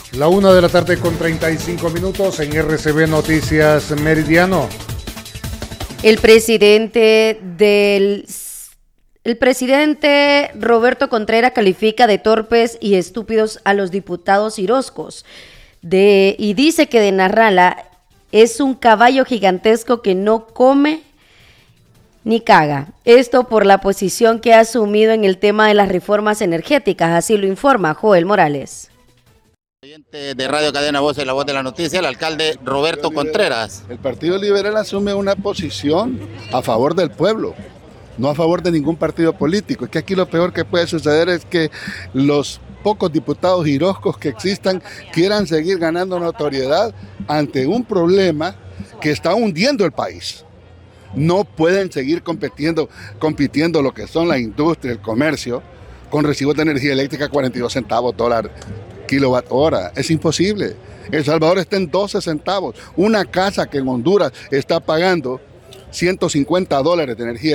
La 1 de la tarde con 35 minutos en RCB Noticias Meridiano. El presidente Roberto Contreras califica de torpes y estúpidos a los diputados iroscos y dice que de Narrala es un caballo gigantesco que no come ni caga. Esto por la posición que ha asumido en el tema de las reformas energéticas, así lo informa Joel Morales. De Radio Cadena Voz y la Voz de la Noticia, el alcalde Roberto Contreras. El Partido Liberal asume una posición a favor del pueblo, no a favor de ningún partido político. Es que aquí lo peor que puede suceder es que los pocos diputados iroscos que existan quieran seguir ganando notoriedad ante un problema que está hundiendo el país. No pueden seguir compitiendo lo que son la industria, el comercio, con recibos de energía eléctrica 42 centavos dólar kilowatt hora. Es imposible. El Salvador está en 12 centavos. Una casa que en Honduras está pagando $150 de energía